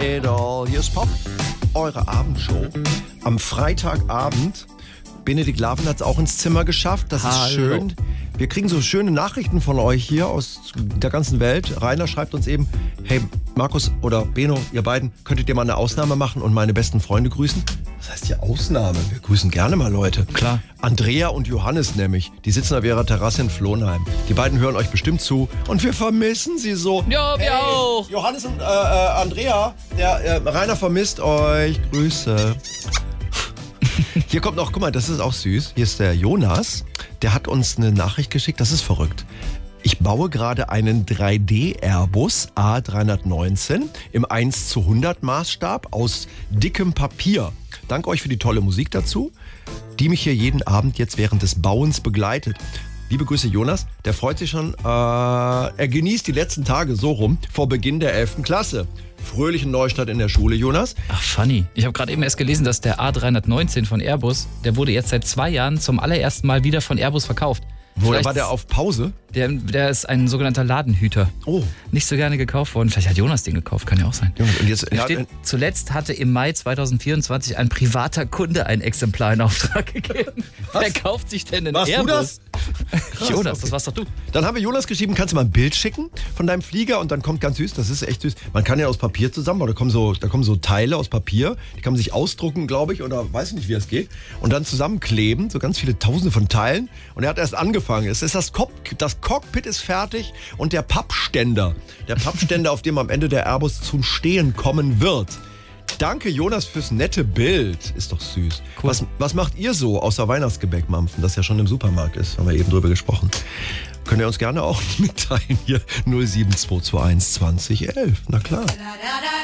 it all. Hier ist Pop, eure Abendshow. Am Freitagabend. Benedikt Laven hat es auch ins Zimmer geschafft. Das ist schön. Wir kriegen so schöne Nachrichten von euch hier aus der ganzen Welt. Rainer schreibt uns eben, hey Markus oder Beno, ihr beiden, könntet ihr mal eine Ausnahme machen und meine besten Freunde grüßen? Was heißt hier Ausnahme? Wir grüßen gerne mal Leute. Klar. Andrea und Johannes nämlich, die sitzen auf ihrer Terrasse in Flohnheim. Die beiden hören euch bestimmt zu und wir vermissen sie so. Ja, wir auch. Johannes und Andrea, der Rainer vermisst euch. Grüße. Hier kommt noch, guck mal, das ist auch süß. Hier ist der Jonas, der hat uns eine Nachricht geschickt, das ist verrückt. Ich baue gerade einen 3D-Airbus A319 im 1:100 Maßstab aus dickem Papier. Danke euch für die tolle Musik dazu, die mich hier jeden Abend jetzt während des Bauens begleitet. Liebe Grüße Jonas, der freut sich schon, er genießt die letzten Tage so rum vor Beginn der 11. Klasse. Fröhlichen Neustart in der Schule, Jonas. Ach, funny. Ich habe gerade eben erst gelesen, dass der A319 von Airbus, der wurde jetzt seit 2 Jahren zum allerersten Mal wieder von Airbus verkauft. War der auf Pause? Der ist ein sogenannter Ladenhüter. Oh. Nicht so gerne gekauft worden. Vielleicht hat Jonas den gekauft, kann ja auch sein. Und jetzt, zuletzt hatte im Mai 2024 ein privater Kunde ein Exemplar in Auftrag gegeben. Was? Wer kauft sich denn einen Warst Airbus? du das? Krass, Jonas, okay. Das warst doch du. Dann haben wir Jonas geschrieben, kannst du mal ein Bild schicken von deinem Flieger und dann kommt ganz süß, das ist echt süß. Man kann ja aus Papier zusammen, oder da kommen so Teile aus Papier, die kann man sich ausdrucken, glaube ich, oder weiß nicht, wie es geht. Und dann zusammenkleben, so ganz viele Tausende von Teilen. Und er hat erst angefangen. Es ist das Cockpit ist fertig und der Pappständer, auf dem am Ende der Airbus zum Stehen kommen wird. Danke, Jonas, fürs nette Bild. Ist doch süß. Cool. Was macht ihr so außer Weihnachtsgebäck mampfen, das ja schon im Supermarkt ist? Haben wir eben drüber gesprochen. Könnt ihr uns gerne auch mitteilen hier 07221 2011. Na klar.